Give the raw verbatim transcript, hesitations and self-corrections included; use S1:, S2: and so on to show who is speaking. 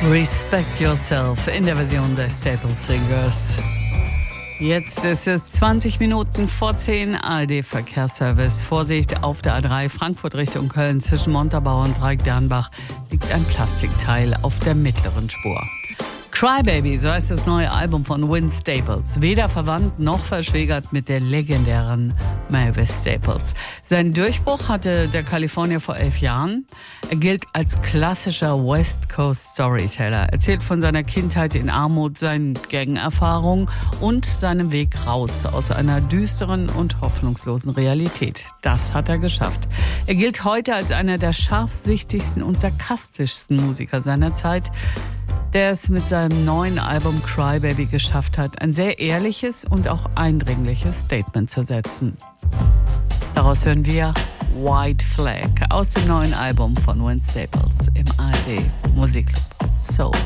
S1: Respect Yourself in der Version der Staple Singers. Jetzt ist es zwanzig Minuten vor zehn, A R D-Verkehrsservice. Vorsicht auf der A drei Frankfurt Richtung Köln zwischen Montabaur und Dreieck-Dernbach liegt ein Plastikteil auf der mittleren Spur. Crybaby, so heißt das neue Album von Vince Staples. Weder verwandt noch verschwägert mit der legendären Mavis Staples. Seinen Durchbruch hatte der Kalifornier vor elf Jahren. Er gilt als klassischer West Coast Storyteller. Erzählt von seiner Kindheit in Armut, seinen Gang-Erfahrungen und seinem Weg raus aus einer düsteren und hoffnungslosen Realität. Das hat er geschafft. Er gilt heute als einer der scharfsichtigsten und sarkastischsten Musiker seiner Zeit, der es mit seinem neuen Album Crybaby geschafft hat, ein sehr ehrliches und auch eindringliches Statement zu setzen. Daraus hören wir White Flag aus dem neuen Album von Vince Staples im A R D Musikclub Soul.